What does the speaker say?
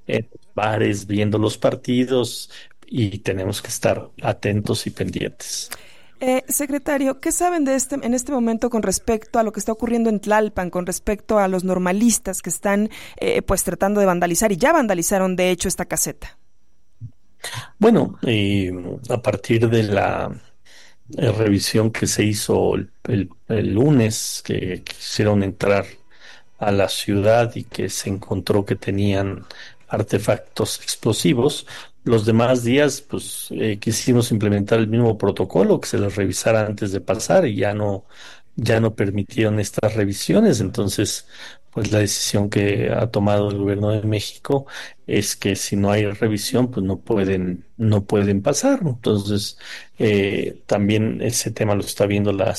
en bares viendo los partidos y tenemos que estar atentos y pendientes. Secretario, ¿qué saben de en este momento con respecto a lo que está ocurriendo en Tlalpan, con respecto a los normalistas que están pues tratando de vandalizar y ya vandalizaron de hecho esta caseta? Bueno, a partir de la revisión que se hizo el lunes, que quisieron entrar a la ciudad y que se encontró que tenían artefactos explosivos. Los demás días, pues quisimos implementar el mismo protocolo, que se les revisara antes de pasar y ya no permitieron estas revisiones. Entonces, pues la decisión que ha tomado el gobierno de México es que si no hay revisión, pues no pueden pasar. Entonces, también ese tema lo está viendo la